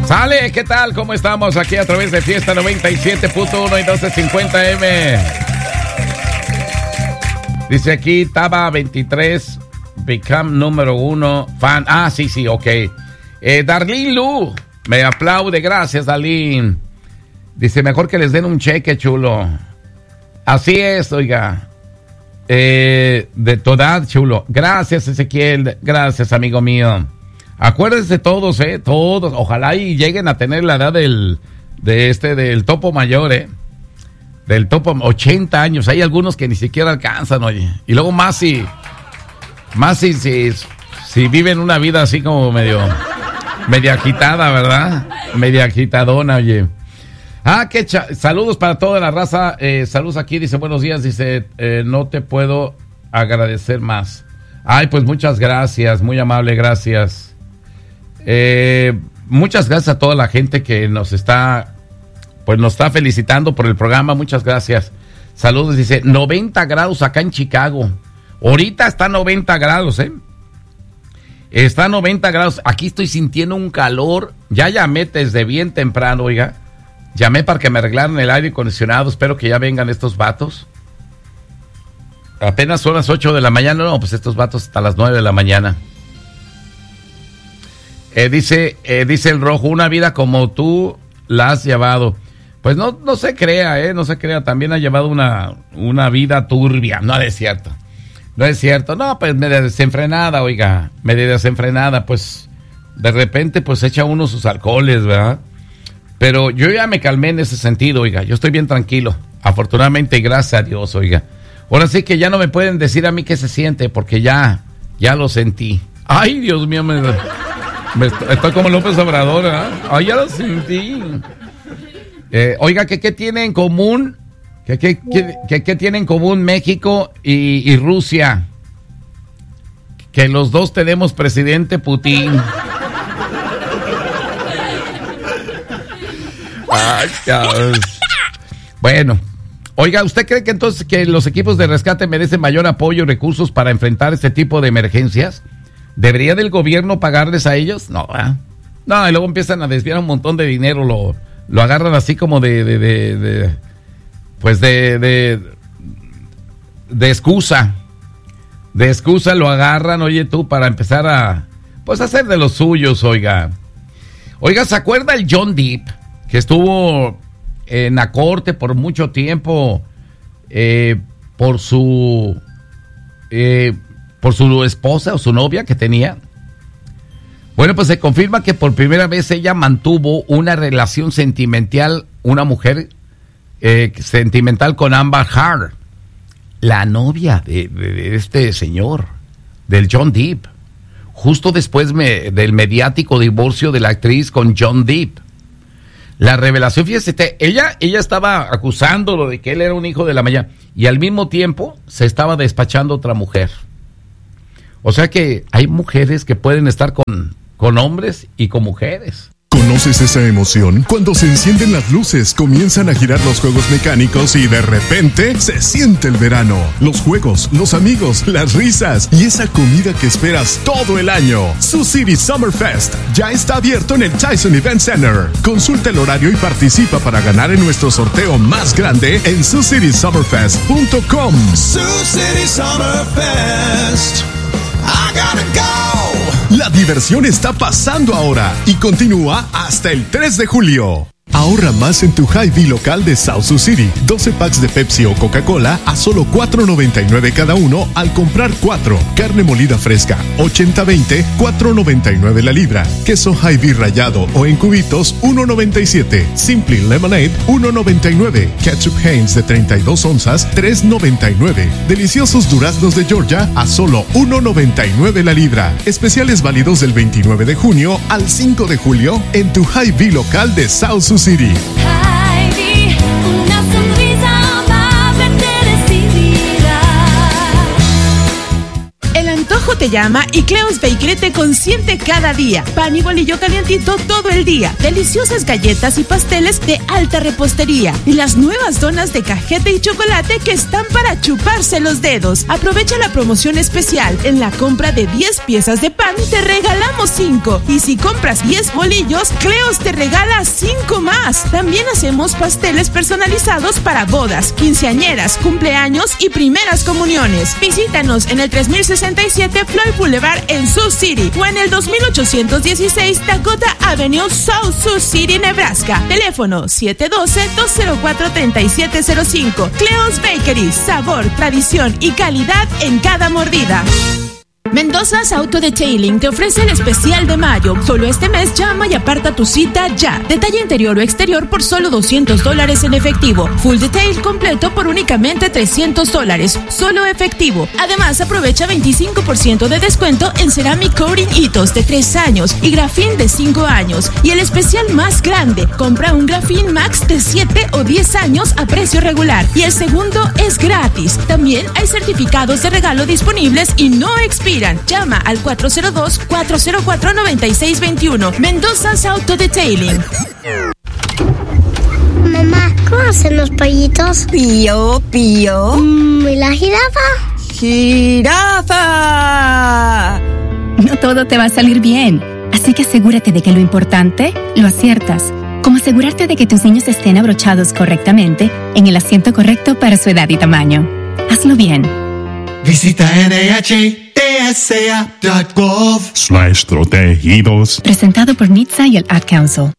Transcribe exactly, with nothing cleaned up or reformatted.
Sale, ¿qué tal? ¿Cómo estamos? Aquí a través de Fiesta noventa y siete punto uno y doce cincuenta eme. Dice aquí, Taba veintitrés, Become número uno, fan. Ah, sí, sí, ok. Eh, Darlene Lu, me aplaude, gracias, Darlene. Dice, mejor que les den un cheque, chulo. Así es, oiga. Eh, de toda, chulo. Gracias, Ezequiel, gracias, amigo mío. Acuérdense todos, eh, todos, ojalá y lleguen a tener la edad del, de este, del topo mayor, eh, del topo, ochenta años, hay algunos que ni siquiera alcanzan, oye, y luego más si, más si, si, si viven una vida así como medio, media agitada, ¿verdad? Media agitadona, oye. Ah, qué cha- saludos para toda la raza, eh, saludos aquí, dice, buenos días, dice, eh, no te puedo agradecer más. Ay, pues muchas gracias, muy amable, gracias. Eh, muchas gracias a toda la gente que nos está, pues nos está felicitando por el programa, muchas gracias. Saludos, dice, noventa grados acá en Chicago. Ahorita está noventa grados, ¿eh? Está noventa grados. Aquí estoy sintiendo un calor. Ya llamé desde bien temprano, oiga. Llamé para que me arreglaran el aire acondicionado. Espero que ya vengan estos vatos. Apenas son las ocho de la mañana. No, pues estos vatos hasta las nueve de la mañana. Eh, dice, eh, dice el Rojo, una vida como tú la has llevado. Pues no, no se crea, eh, no se crea. También ha llevado una, una vida turbia. No es cierto. No es cierto. No, pues media desenfrenada, oiga. Media desenfrenada, pues de repente pues echa uno sus alcoholes, ¿verdad? Pero yo ya me calmé en ese sentido, oiga. Yo estoy bien tranquilo. Afortunadamente, gracias a Dios, oiga. Ahora sí que ya no me pueden decir a mí qué se siente, porque ya, ya lo sentí. Ay, Dios mío, me... Me estoy, estoy como López Obrador, ¿eh? Ay, ya lo sentí. Eh, oiga, ¿qué, ¿qué tiene en común? ¿Qué, qué, qué, qué, qué tiene en común México y, y Rusia? Que los dos tenemos presidente Putin. Ay, Dios. Bueno, oiga, ¿usted cree que entonces que los equipos de rescate merecen mayor apoyo y recursos para enfrentar este tipo de emergencias? ¿Debería del gobierno pagarles a ellos? No, ¿eh? No, y luego empiezan a desviar un montón de dinero, lo, lo agarran así como de, de, de, de pues de, de, de excusa, de excusa lo agarran, oye tú, para empezar a, pues hacer de los suyos, oiga. Oiga, ¿se acuerda el John Depp, que estuvo en la corte por mucho tiempo, eh, por su... Eh, por su esposa o su novia que tenía? Bueno, pues se confirma que por primera vez ella mantuvo una relación sentimental, una mujer eh, sentimental con Amber Heard, la novia de, de, de este señor, del John Depp, justo después me, del mediático divorcio de la actriz con John Depp. La revelación, fíjese, ella, ella estaba acusándolo de que él era un hijo de la mañana y al mismo tiempo se estaba despachando otra mujer. O sea que hay mujeres que pueden estar con, con hombres y con mujeres. ¿Conoces esa emoción? Cuando se encienden las luces, comienzan a girar los juegos mecánicos y de repente se siente el verano. Los juegos, los amigos, las risas y esa comida que esperas todo el año. Sioux City Summer Fest ya está abierto en el Tyson Event Center. Consulta el horario y participa para ganar en nuestro sorteo más grande en sioux city summer fest punto com. Sioux City Summer Fest. I gotta go. La diversión está pasando ahora y continúa hasta el tres de julio. Ahorra más en tu Hy-Vee local de South Sioux City. doce packs de Pepsi o Coca-Cola a solo cuatro noventa y nueve cada uno al comprar cuatro. Carne molida fresca ochenta veinte, cuatro noventa y nueve la libra. Queso Hy-Vee rallado o en cubitos uno noventa y siete. Simply Lemonade uno noventa y nueve. Ketchup Heinz de treinta y dos onzas tres noventa y nueve. Deliciosos duraznos de Georgia a solo uno noventa y nueve la libra. Especiales válidos del veintinueve de junio al cinco de julio en tu Hy-Vee local de South Sioux City. Hy-Vee, una sonrisa amable te recibirá. El antojo te te llama y Cleo's Bakery te consiente cada día. Pan y bolillo calientito todo el día. Deliciosas galletas y pasteles de alta repostería. Y las nuevas donas de cajeta y chocolate que están para chuparse los dedos. Aprovecha la promoción especial. En la compra de diez piezas de pan te regalamos cinco. Y si compras diez bolillos, Cleo's te regala cinco más. También hacemos pasteles personalizados para bodas, quinceañeras, cumpleaños y primeras comuniones. Visítanos en el tres mil sesenta y siete Floyd Boulevard en Sioux City o en el dos mil ochocientos dieciséis Dakota Avenue, South Sioux City, Nebraska. Teléfono siete uno dos, dos cero cuatro, tres siete cero cinco. Cleo's Bakery, sabor, tradición y calidad en cada mordida. Mendoza's Auto Detailing te ofrece el especial de mayo. Solo este mes llama y aparta tu cita ya. Detalle interior o exterior por solo doscientos dólares en efectivo. Full detail completo por únicamente trescientos dólares. Solo efectivo. Además, aprovecha veinticinco por ciento de descuento en Ceramic Coating Hitos de tres años y Graphene de cinco años. Y el especial más grande. Compra un Graphene Max de siete o diez años a precio regular. Y el segundo es gratis. También hay certificados de regalo disponibles y no expiran. Llama al cuatro cero dos, cuatro cero cuatro, nueve seis dos uno. Mendoza's Auto Detailing. Mamá, ¿cómo hacen los pollitos? Pío, pío. Mm, ¿Y la jirafa? ¡Jirafa! No todo te va a salir bien, así que asegúrate de que lo importante lo aciertas. Como asegurarte de que tus niños estén abrochados correctamente en el asiento correcto para su edad y tamaño. Hazlo bien. Visita N H T S A punto gov Slash protegidos. Presentado por N H T S A y el Ad Council.